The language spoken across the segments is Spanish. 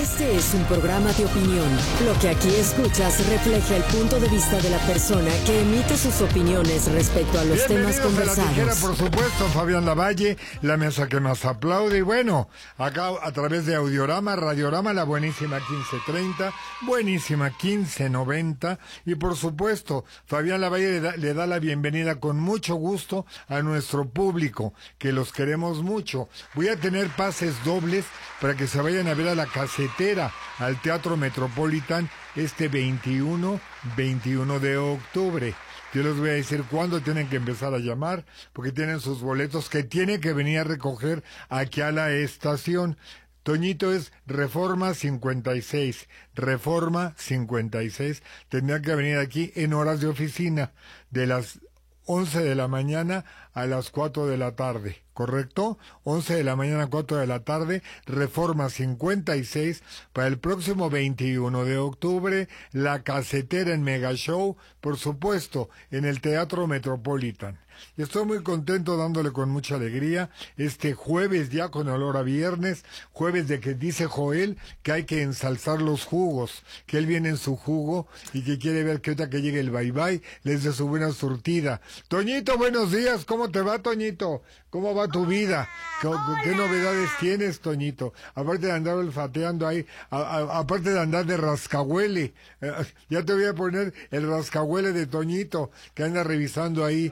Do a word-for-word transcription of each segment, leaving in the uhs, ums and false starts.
Este es un programa de opinión. Lo que aquí escuchas refleja el punto de vista de la persona que emite sus opiniones respecto a los temas conversados. A la tijera, por supuesto, Fabián Lavalle, la mesa que más aplaude. Y bueno, acá a través de Audiorama, Radiorama, la buenísima quince treinta, buenísima quince noventa. Y por supuesto, Fabián Lavalle le da, le da la bienvenida con mucho gusto a nuestro público, que los queremos mucho. Voy a tener pases dobles para que se vayan a ver a la casetera, al Teatro Metropolitan, este veintiuno, veintiuno de octubre. Yo les voy a decir cuándo tienen que empezar a llamar, porque tienen sus boletos que tienen que venir a recoger aquí a la estación. Toñito es Reforma cincuenta y seis, Reforma cincuenta y seis. Tendría que venir aquí en horas de oficina, de las once de la mañana a las cuatro de la tarde, ¿correcto? once de la mañana a cuatro de la tarde, Reforma cincuenta y seis, para el próximo veintiuno de octubre, la casetera en Mega Show, por supuesto, en el Teatro Metropolitan. Y estoy muy contento, dándole con mucha alegría, este jueves ya con olor a viernes, jueves de que dice Joel que hay que ensalzar los jugos, que él viene en su jugo y que quiere ver que ahorita que llegue el bye bye les dé su buena surtida. Toñito, buenos días, ¿cómo te va, Toñito? ¿Cómo va tu vida? ¿Qué, qué novedades tienes, Toñito? Aparte de andar olfateando ahí, a, a, aparte de andar de rascahuele, eh, ya te voy a poner el rascahuele de Toñito, que anda revisando ahí.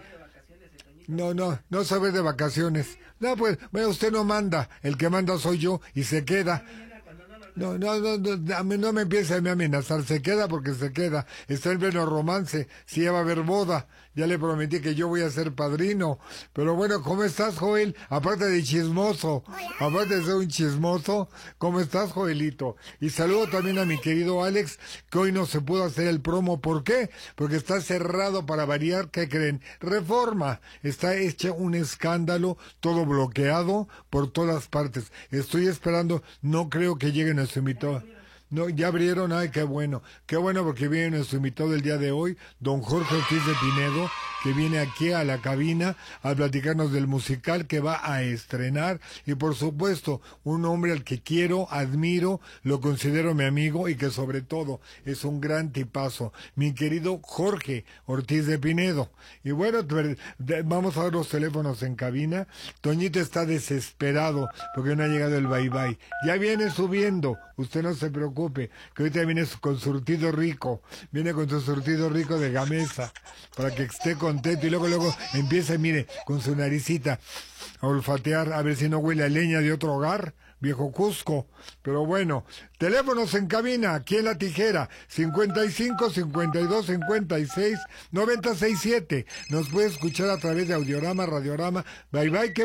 No, no, no sabe de vacaciones. No, pues, bueno, usted no manda, el que manda soy yo y se queda. No, no, no, no, a mí no me empiece a me amenazar, se queda porque se queda. Está en pleno romance, si ya va a haber boda. Ya le prometí que yo voy a ser padrino. Pero bueno, ¿cómo estás, Joel? Aparte de chismoso, aparte de ser un chismoso, ¿cómo estás, Joelito? Y saludo también a mi querido Alex, que hoy no se pudo hacer el promo. ¿Por qué? Porque está cerrado para variar. ¿Qué creen? Reforma. Está hecho un escándalo, todo bloqueado por todas partes. Estoy esperando, no creo que lleguen a su invitado. No, ya abrieron, ay, qué bueno, qué bueno, porque viene nuestro invitado del día de hoy, don Jorge Ortiz de Pinedo, que viene aquí a la cabina a platicarnos del musical que va a estrenar, y por supuesto, un hombre al que quiero, admiro, lo considero mi amigo, y que sobre todo es un gran tipazo, mi querido Jorge Ortiz de Pinedo. Y bueno, vamos a ver los teléfonos en cabina. Toñito está desesperado porque no ha llegado el bye bye. Ya viene subiendo, usted no se preocupe, que ahorita viene con surtido rico, viene con su surtido rico de Gamesa, para que esté contento, y luego, luego empieza, mire, con su naricita a olfatear, a ver si no huele a leña de otro hogar, viejo Cusco. Pero bueno, teléfonos en cabina, aquí en La Tijera, cincuenta y cinco, cincuenta y dos, cincuenta y seis, noventa y seis siete. Nos puede escuchar a través de Audiorama, Radiorama, bye bye, que